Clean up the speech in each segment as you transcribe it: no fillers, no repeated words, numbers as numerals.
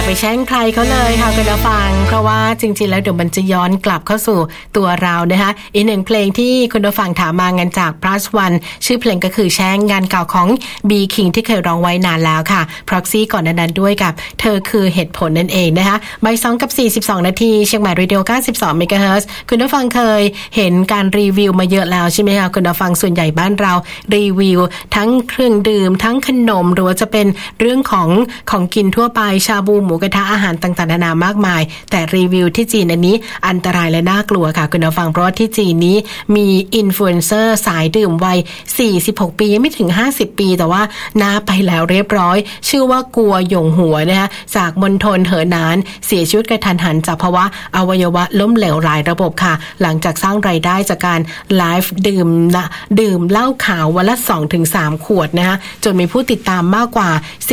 ไปแช่งใครเขาเลยค่ะคุณผู้ฟังเพราะว่าจริงๆแล้วเดี๋ยวมันจะย้อนกลับเข้าสู่ตัวเรานะคะอีกหนึ่งเพลงที่คุณผู้ฟังถามมากันจาก plus one ชื่อเพลงก็คือแช่งงานเก่าของ B King ที่เคยร้องไว้นานแล้วค่ะ Proxy ก่อนนั้นด้วยกับเธอคือเหตุผลนั่นเองนะคะบ่าย2:42 นาทีเชียงใหม่เรดิโอ92 MHz คุณผู้ฟังเคยเห็นการรีวิวมาเยอะแล้วใช่ไหมคะคุณผู้ฟังส่วนใหญ่บ้านเรารีวิวทั้งเครื่องดื่มทั้งขนมหรือว่าจะเป็นเรื่องของกินทั่วไปชาบูหมูกระทะอาหารต่างๆนานามากมายแต่รีวิวที่จีนอันนี้อันตรายและน่ากลัวค่ะคุณผู้ฟังเพราะว่าที่จีนนี้มีอินฟลูเอนเซอร์สายดื่มวัย46ปียังไม่ถึง50ปีแต่ว่าน่าไปแล้วเรียบร้อยชื่อว่ากัวหยงหัวนะคะจากมณฑลเหอหนานเสียชีวิตกระทันหันจากภาวะอวัยวะล้มเหลวหลายระบบค่ะหลังจากสร้างรายได้จากการไลฟ์ดื่มเหล้าขาววันละ 2-3 ขวดนะคะจนมีผู้ติดตามมากกว่า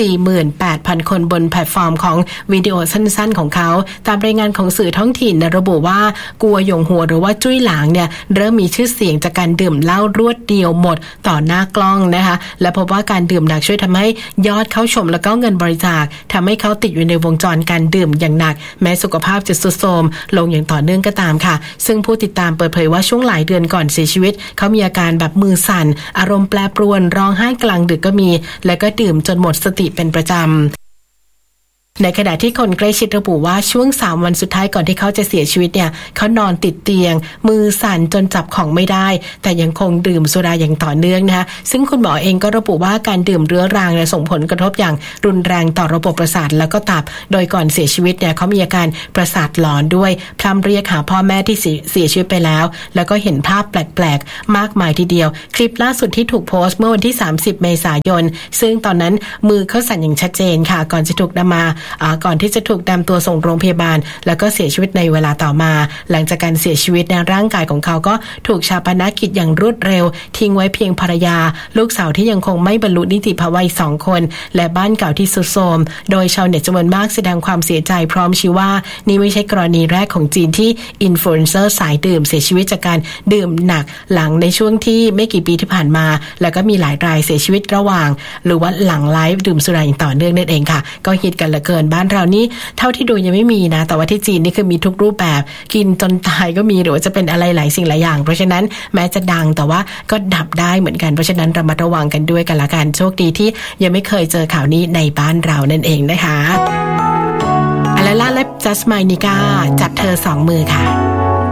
48,000 คนบนแพลตฟอร์มของวิดีโอสั้นๆของเขาตามรายงานของสื่อท้องถิ่นระบุว่ากัวหยงหัวหรือว่าจุ้ยหลางเนี่ยเริ่มมีชื่อเสียงจากการดื่มเหล้ารวดเดียวหมดต่อหน้ากล้องนะคะและพบว่าการดื่มหนักช่วยทำให้ยอดเข้าชมแล้วก็เงินบริจาคทำให้เขาติดอยู่ในวงจรการดื่มอย่างหนักแม้สุขภาพจะทรุดโทรมลงอย่างต่อเนื่องก็ตามค่ะซึ่งผู้ติดตามเปิดเผยว่าช่วงหลายเดือนก่อนเสียชีวิตเขามีอาการแบบมือสั่นอารมณ์แปรปรวนร้องไห้กลางดึกก็มีและก็ดื่มจนหมดสติเป็นประจำในขณะที่คนใกล้ชิดระบุว่าช่วง3วันสุดท้ายก่อนที่เขาจะเสียชีวิตเนี่ยเขานอนติดเตียงมือสั่นจนจับของไม่ได้แต่ยังคงดื่มสุราอย่างต่อเนื่องนะคะซึ่งคุณหมอเองก็ระบุว่าการดื่มเรื้อรังส่งผลกระทบอย่างรุนแรงต่อระบบประสาทแล้วก็ตับโดยก่อนเสียชีวิตเนี่ยเขามีอาการประสาทหลอนด้วยพร่ำเรียกหาพ่อแม่ที่เสียชีวิตไปแล้วแล้วก็เห็นภาพแปลกๆมากมายทีเดียวคลิปล่าสุดที่ถูกโพสต์เมื่อวันที่30เมษายนซึ่งตอนนั้นมือเขาสั่นอย่างชัดเจนค่ะก่อนที่จะถูกนำตัวส่งโรงพยาบาลแล้วก็เสียชีวิตในเวลาต่อมาหลังจากการเสียชีวิตในร่างกายของเขาก็ถูกฌาปนกิจอย่างรวดเร็วทิ้งไว้เพียงภรรยาลูกสาวที่ยังคงไม่บรรลุนิติภาวะอีก2คนและบ้านเก่าที่ทรุดโทรมโดยชาวเน็ตจำนวนมากแสดงความเสียใจพร้อมชี้ว่านี่ไม่ใช่กรณีแรกของจีนที่อินฟลูเอนเซอร์สายดื่มเสียชีวิตจากการดื่มหนักหลังในช่วงที่ไม่กี่ปีที่ผ่านมาแล้วก็มีหลายรายเสียชีวิตระหว่างหรือว่าหลังไลฟ์ดื่มสุราอย่างต่อเนื่องนั่นเองค่ะก็ฮิตกันเหลือเกินบ้านเรานี่เท่าที่ดูยังไม่มีนะแต่ว่าที่จีนนี่คือมีทุกรูปแบบกินจนตายก็มีหรือว่าจะเป็นอะไรหลายสิ่งหลายอย่างเพราะฉะนั้นแม้จะดังแต่ว่าก็ดับได้เหมือนกันเพราะฉะนั้นระมัดระวังกันด้วยกันละกันโชคดีที่ยังไม่เคยเจอข่าวนี้ในบ้านเรานั่นเองนะคะอลาล่าและจัสไมนิก้าจับเธอ2 มือค่ะ